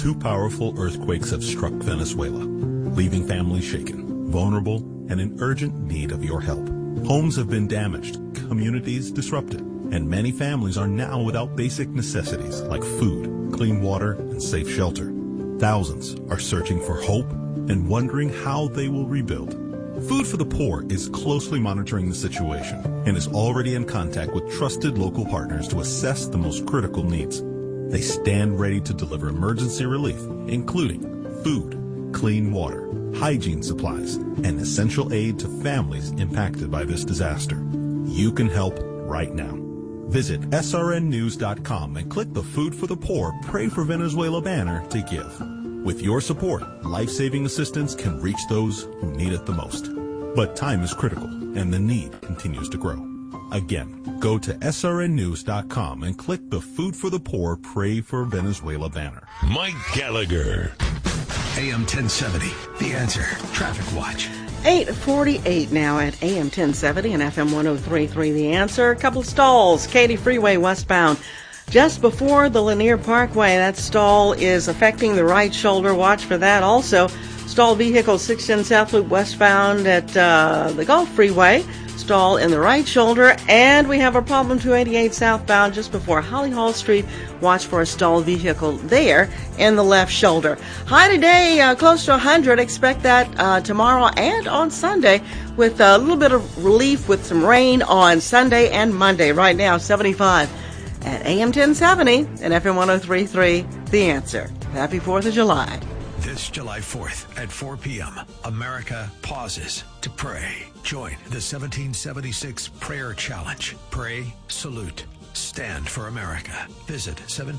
Two powerful earthquakes have struck Venezuela, leaving families shaken, vulnerable, and in urgent need of your help. Homes have been damaged, communities disrupted, and many families are now without basic necessities like food, clean water, and safe shelter. Thousands are searching for hope and wondering how they will rebuild. Food for the Poor is closely monitoring the situation and is already in contact with trusted local partners to assess the most critical needs. They stand ready to deliver emergency relief, including food, clean water, hygiene supplies, and essential aid to families impacted by this disaster. You can help right now. Visit srnnews.com and click the Food for the Poor Pray for Venezuela banner to give. With your support, life-saving assistance can reach those who need it the most. But time is critical, and the need continues to grow. Again, go to srnnews.com and click the Food for the Poor Pray for Venezuela banner. Mike Gallagher. AM 1070, The Answer. Traffic Watch. 8:48 now at AM 1070 and FM 103.3 The Answer. A couple of stalls. Katy Freeway westbound. Just before the Lanier Parkway, that stall is affecting the right shoulder. Watch for that. Also, stalled vehicle 610 South Loop westbound at the Gulf Freeway. Stall in the right shoulder. And we have a problem 288 southbound just before Holly Hall Street. Watch for a stalled vehicle there in the left shoulder. High today, close to 100. Expect that tomorrow and on Sunday with a little bit of relief with some rain on Sunday and Monday. Right now, 75 at AM 1070 and FM 103.3 The Answer. Happy 4th of July. This July 4th at 4 p.m., America pauses to pray. Join the 1776 Prayer Challenge. Pray, salute, stand for America. Visit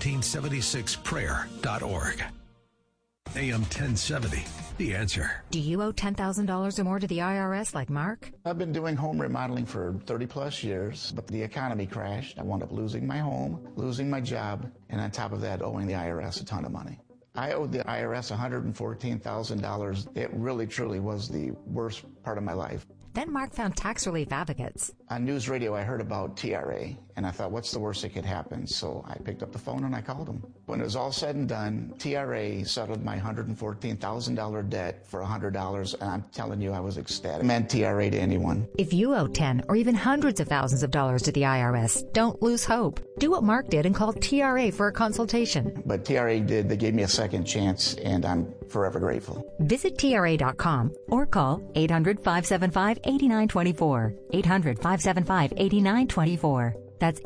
1776prayer.org. AM 1070, The Answer. Do you owe $10,000 or more to the IRS like Mark? I've been doing home remodeling for 30 plus years, but the economy crashed. I wound up losing my home, losing my job, and on top of that, owing the IRS a ton of money. I owed the IRS $114,000. It really, truly was the worst part of my life. Then Mark found Tax Relief Advocates. On news radio, I heard about TRA, and I thought, what's the worst that could happen? So I picked up the phone and I called them. When it was all said and done, TRA settled my $114,000 debt for $100, and I'm telling you, I was ecstatic. It meant TRA to anyone. If you owe 10 or even hundreds of thousands of dollars to the IRS, don't lose hope. Do what Mark did and call TRA for a consultation. But TRA did. They gave me a second chance, and I'm forever grateful. Visit TRA.com or call 800-575-8924. 800-575-8924. That's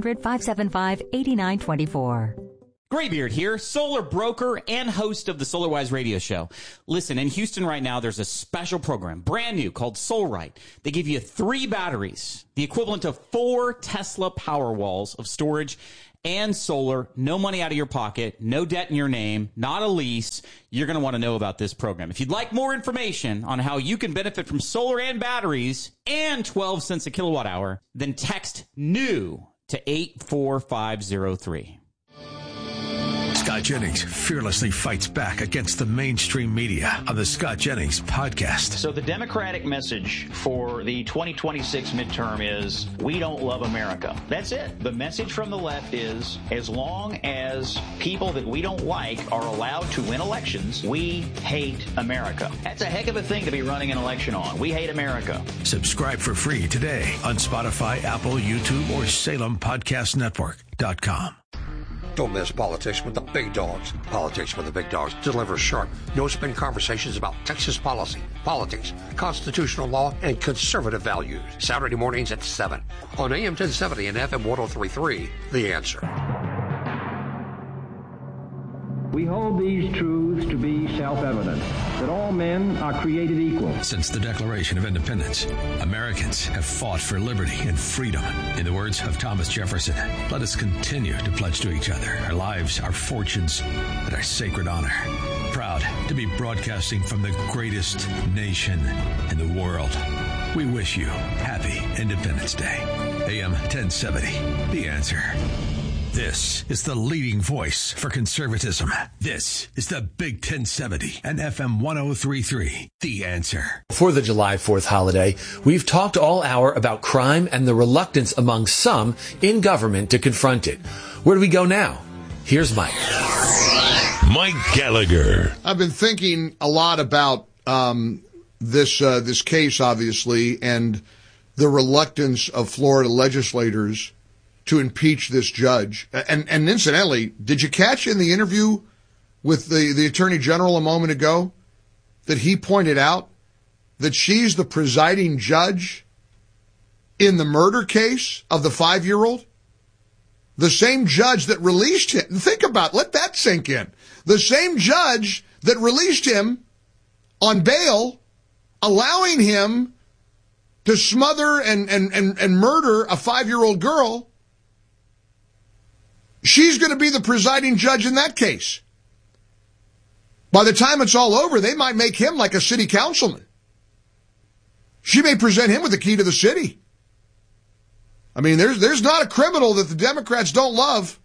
800-575-8924. Graybeard here, solar broker and host of the SolarWise radio show. Listen, in Houston right now, there's a special program, brand new, called SolRite. They give you 3 batteries, the equivalent of 4 Tesla Powerwalls of storage and solar, no money out of your pocket, no debt in your name, not a lease. You're going to want to know about this program. If you'd like more information on how you can benefit from solar and batteries and 12 cents a kilowatt hour, then text NEW to 84503. Scott Jennings fearlessly fights back against the mainstream media on the Scott Jennings podcast. So the Democratic message for the 2026 midterm is, we don't love America. That's it. The message from the left is, as long as people that we don't like are allowed to win elections, we hate America. That's a heck of a thing to be running an election on. We hate America. Subscribe for free today on Spotify, Apple, YouTube, or SalemPodcastNetwork.com. Don't miss Politics with the Big Dogs. Politics with the Big Dogs delivers sharp, no-spin conversations about Texas policy, politics, constitutional law, and conservative values. Saturday mornings at 7 on AM 1070 and FM 103.3, The Answer. We hold these truths to be self-evident, that all men are created equal. Since the Declaration of Independence, Americans have fought for liberty and freedom. In the words of Thomas Jefferson, let us continue to pledge to each other our lives, our fortunes, and our sacred honor. Proud to be broadcasting from the greatest nation in the world. We wish you happy Independence Day. AM 1070, The Answer. This is the leading voice for conservatism. This is the Big 1070 and FM 103.3, The Answer. For the July 4th holiday, we've talked all hour about crime and the reluctance among some in government to confront it. Where do we go now? Here's Mike. Mike Gallagher. I've been thinking a lot about this case, obviously, and the reluctance of Florida legislators to impeach this judge. And incidentally, did you catch in the interview with the Attorney General a moment ago that he pointed out that she's the presiding judge in the murder case of the 5-year-old? The same judge that released him. Think about it. Let that sink in. The same judge that released him on bail, allowing him to smother and murder a 5-year-old girl, she's going to be the presiding judge in that case. By the time it's all over, they might make him like a city councilman. She may present him with the key to the city. I mean, there's not a criminal that the Democrats don't love.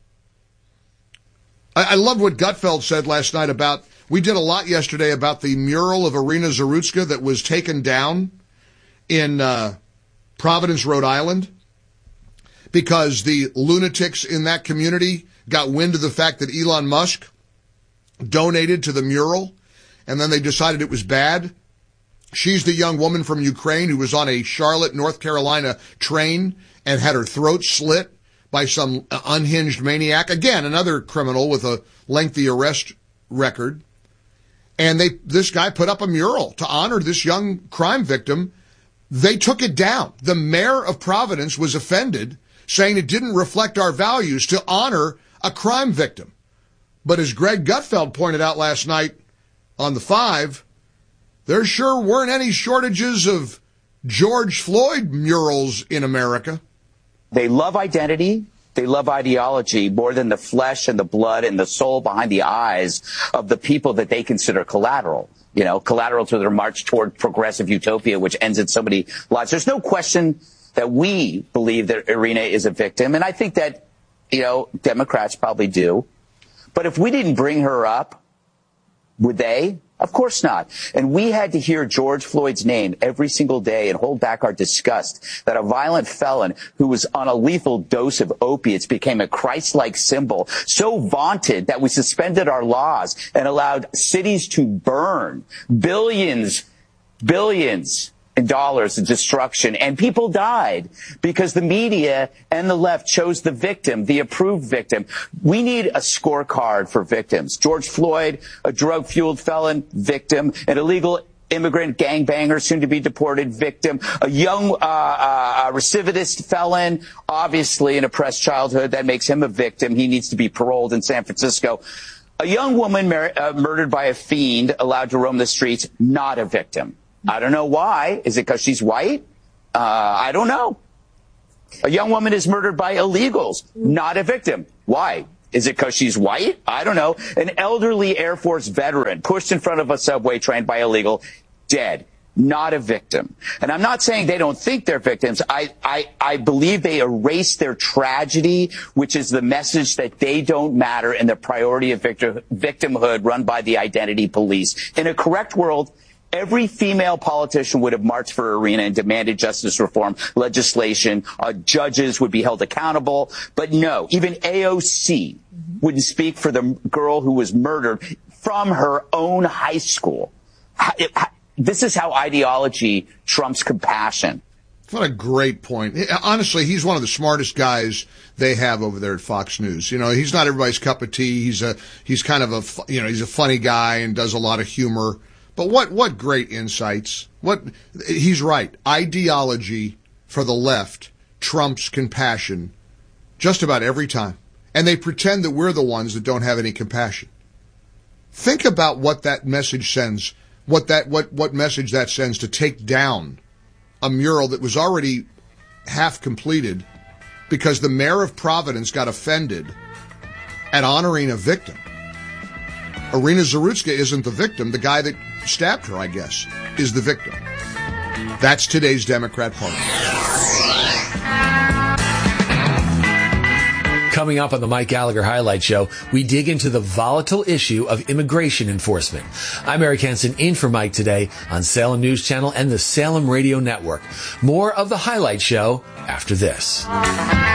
I love what Gutfeld said last night about, we did a lot yesterday about the mural of Irina Zarutska that was taken down in Providence, Rhode Island, because the lunatics in that community got wind of the fact that Elon Musk donated to the mural, and then they decided it was bad. She's the young woman from Ukraine who was on a Charlotte, North Carolina train and had her throat slit by some unhinged maniac. Again, another criminal with a lengthy arrest record. And this guy put up a mural to honor this young crime victim. They took it down. The mayor of Providence was offended, saying it didn't reflect our values to honor a crime victim. But as Greg Gutfeld pointed out last night on The Five, there sure weren't any shortages of George Floyd murals in America. They love identity. They love ideology more than the flesh and the blood and the soul behind the eyes of the people that they consider collateral. You know, collateral to their march toward progressive utopia, which ends in so many lives. There's no question that we believe that Irina is a victim. And I think that, you know, Democrats probably do. But if we didn't bring her up, would they? Of course not. And we had to hear George Floyd's name every single day and hold back our disgust that a violent felon who was on a lethal dose of opiates became a Christ-like symbol, so vaunted that we suspended our laws and allowed cities to burn billions in dollars of destruction. And people died because the media and the left chose the victim, the approved victim. We need a scorecard for victims. George Floyd, a drug-fueled felon, victim. An illegal immigrant gangbanger, soon to be deported, victim. A young recidivist felon, obviously an oppressed childhood. That makes him a victim. He needs to be paroled in San Francisco. A young woman murdered by a fiend, allowed to roam the streets, not a victim. I don't know why. Is it because she's white? I don't know. A young woman is murdered by illegals, not a victim. Why? Is it because she's white? I don't know. An elderly Air Force veteran pushed in front of a subway train by illegal, dead, not a victim. And I'm not saying they don't think they're victims. I believe they erase their tragedy, which is the message that they don't matter and the priority of victimhood run by the identity police. In a correct world, every female politician would have marched for Irina and demanded justice reform legislation. Judges would be held accountable. But no, even AOC wouldn't speak for the girl who was murdered from her own high school. This is how ideology trumps compassion. What a great point. Honestly, he's one of the smartest guys they have over there at Fox News. You know, he's not everybody's cup of tea. He's kind of he's a funny guy and does a lot of humor. But what great insights. He's right. Ideology for the left trumps compassion just about every time. And they pretend that we're the ones that don't have any compassion. Think about what that message sends, what message that sends to take down a mural that was already half completed because the mayor of Providence got offended at honoring a victim. Irina Zarutska isn't the victim. The guy that stabbed her, I guess, is the victim. That's today's Democrat Party. Coming up on the Mike Gallagher Highlight Show, we dig into the volatile issue of immigration enforcement. I'm Eric Hansen, in for Mike today on Salem News Channel and the Salem Radio Network. More of the Highlight Show after this.